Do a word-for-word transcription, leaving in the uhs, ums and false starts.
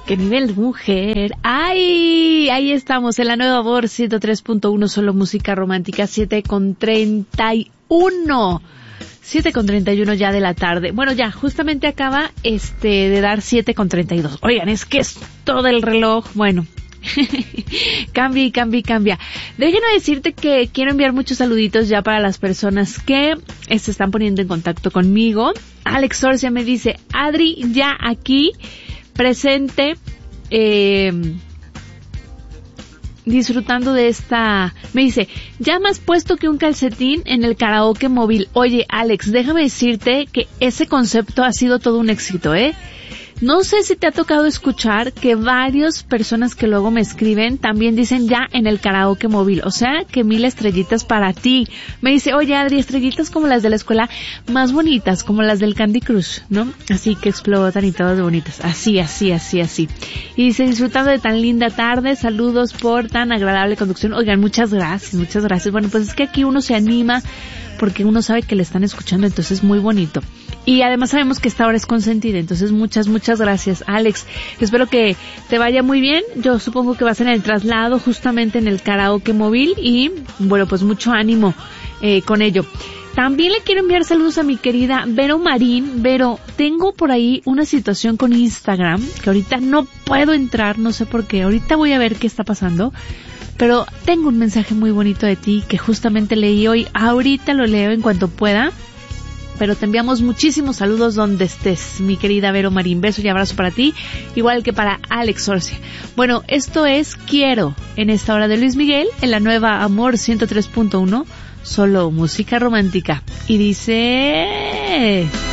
qué nivel, mujer. ¡Ay! Ahí estamos en la nueva Amor ciento tres punto uno, solo música romántica, siete con treinta y uno. siete con treinta y uno ya de la tarde. Bueno, ya, justamente acaba este de dar siete con treinta y dos. Oigan, es que es todo el reloj. Bueno, cambia y cambia y cambia. Déjenme decirte que quiero enviar muchos saluditos ya para las personas que se están poniendo en contacto conmigo. Alex Sorcia me dice, Adri, ya aquí, presente, eh, disfrutando de esta, me dice, ya más puesto que un calcetín en el karaoke móvil. Oye, Alex, déjame decirte que ese concepto ha sido todo un éxito, ¿eh? No sé si te ha tocado escuchar que varias personas que luego me escriben también dicen ya en el karaoke móvil. O sea, que mil estrellitas para ti. Me dice, oye Adri, estrellitas como las de la escuela, más bonitas, como las del Candy Crush, ¿no? Así que explotan y todas bonitas. Así, así, así, así. Y dice, disfrutando de tan linda tarde, saludos por tan agradable conducción. Oigan, muchas gracias, muchas gracias. Bueno, pues es que aquí uno se anima porque uno sabe que le están escuchando, entonces es muy bonito. Y además sabemos que esta hora es consentida, entonces muchas, muchas gracias, Alex. Espero que te vaya muy bien. Yo supongo que vas en el traslado, justamente en el karaoke móvil, y bueno, pues mucho ánimo eh, con ello. También le quiero enviar saludos a mi querida Vero Marín. Vero, tengo por ahí una situación con Instagram, que ahorita no puedo entrar, no sé por qué. Ahorita voy a ver qué está pasando. Pero tengo un mensaje muy bonito de ti que justamente leí hoy. Ahorita lo leo en cuanto pueda. Pero te enviamos muchísimos saludos donde estés, mi querida Vero Marín. Beso y abrazo para ti, igual que para Alex Sorcia. Bueno, esto es Quiero, en esta hora de Luis Miguel, en la nueva Amor ciento tres punto uno, solo música romántica. Y dice...